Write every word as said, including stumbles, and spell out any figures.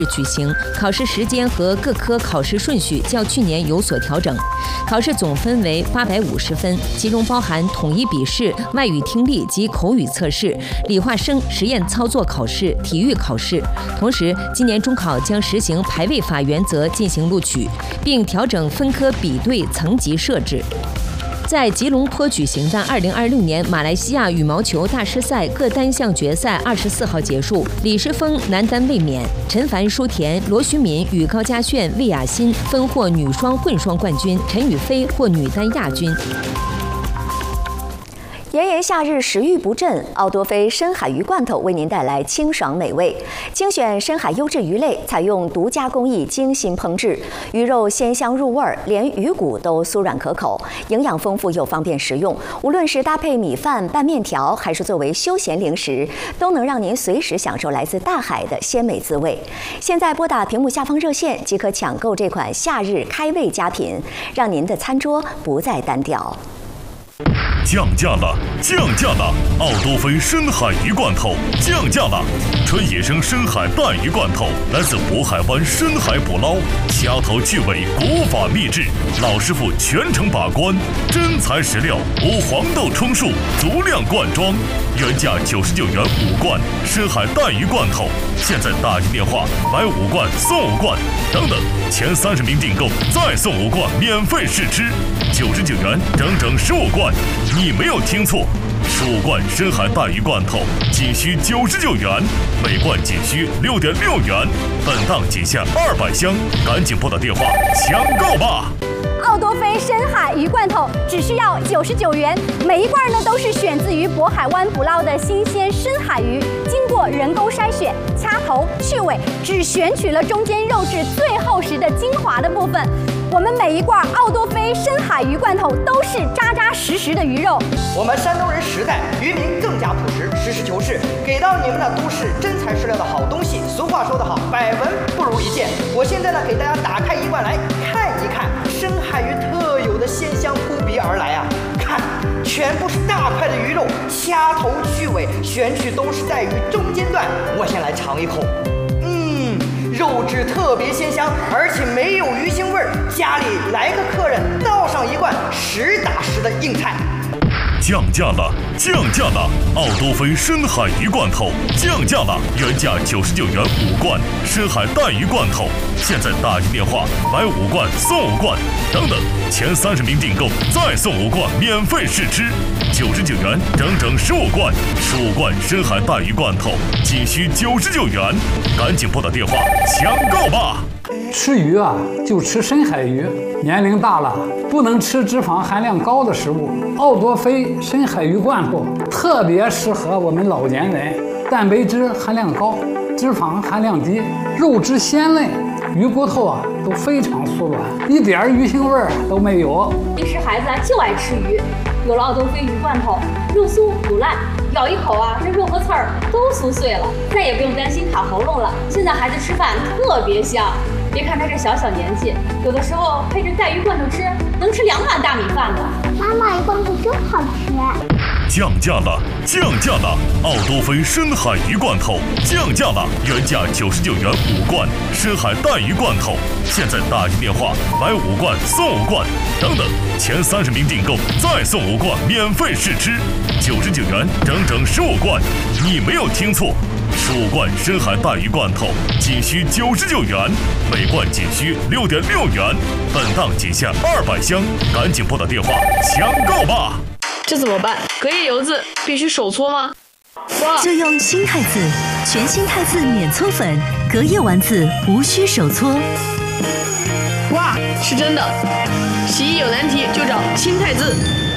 举行，考试时间和各科考试顺序较去年有所调整。考试总分为八百五十分，其中包含统一笔试、外语听力及口语测试、理化生实验操作考试、体育考试。同时，今年中考将实行排位法原则进行录取，并调整分科比对层级设置。在吉隆坡举行的二零二六年马来西亚羽毛球大师赛各单项决赛二十四号结束，李诗沣男单卫冕，陈凡、舒田、罗徐敏与高嘉炫、魏雅欣分获女双、混双冠军，陈雨菲获女单亚军。 炎炎夏日，食欲不振，奥多菲深海鱼罐头为您带来清爽美味。精选深海优质鱼类，采用独家工艺精心烹制，鱼肉鲜香入味儿，连鱼骨都酥软可口，营养丰富又方便食用。无论是搭配米饭、拌面条，还是作为休闲零食，都能让您随时享受来自大海的鲜美滋味。现在拨打屏幕下方热线即可抢购这款夏日开胃佳品，让您的餐桌不再单调。 降价了，降价了！奥多菲深海鱼罐头降价了，纯野生深海带鱼罐头，来自渤海湾深海捕捞，掐头去尾，国法秘制，老师傅全程把关，真材实料，无黄豆充数，足量灌装，原价九十九元五罐深海带鱼罐头，现在打进电话买五罐送五罐，等等，前三十名订购再送五罐免费试吃，九十九元整整十五罐。你没有听错，十五罐深海带鱼罐头仅需九十九元，每罐仅需六点六元，本档仅限二百箱，赶紧拨打电话抢购吧！ 奥多菲深海鱼罐头只需要九十九元，每一罐呢都是选自于渤海湾捕捞的新鲜深海鱼，经过人工筛选、掐头去尾，只选取了中间肉质最厚实的精华的部分。我们每一罐奥多菲深海鱼罐头都是扎扎实实的鱼肉。 我们山东人实在，渔民更加朴实，实事求是，给到你们的都是真材实料的好东西。俗话说得好，百闻不如一见。我现在呢，给大家打开一罐来看一看深海鱼特有的鲜香扑鼻而来啊！看，全部是大块的鱼肉，掐头去尾，选取都是在鱼中间段。我先来尝一口。肉质特别鲜香，而且没有鱼腥味儿。家里来个客人，倒上一罐实打实的硬菜。 降价了，降价了！奥多菲深海鱼罐头降价了，原价九十九元五罐深海带鱼罐头，现在打进电话买五罐送五罐，等等，前三十名订购再送五罐免费试吃，九十九元整整十五罐，十五罐深海带鱼罐头仅需九十九元，赶紧拨打电话抢购吧！ 吃鱼啊，就吃深海鱼。年龄大了，不能吃脂肪含量高的食物。奥多菲深海鱼罐头特别适合我们老年人，蛋白质含量高，脂肪含量低，肉质鲜嫩，鱼骨头啊都非常酥软，一点鱼腥味儿都没有。 平时孩子啊就爱吃鱼，有了奥多菲鱼罐头，肉酥不烂，咬一口啊，这肉和刺儿都酥碎了，再也不用担心卡喉咙了。现在孩子吃饭特别香。别看他这小小年纪，有的时候配着带鱼罐头吃，能吃两碗大米饭呢。 妈妈，鱼罐头真好吃。 降价了，降价了！奥多菲深海鱼罐头降价了，原价九十九元五罐深海带鱼罐头，现在打进电话买五罐送五罐，等等，前三十名订购再送五罐免费试吃，九十九元整整十五罐，你没有听错。十五罐深海带鱼罐头仅需九十九元，每罐仅需六点六元，本档仅限二百箱，赶紧拨打电话抢购吧！ 这怎么办？隔夜油渍必须手搓吗？哇！ 就用新汰渍，全新汰渍免搓粉，隔夜丸子无需手搓。 哇，是真的！洗衣有难题就找新汰渍。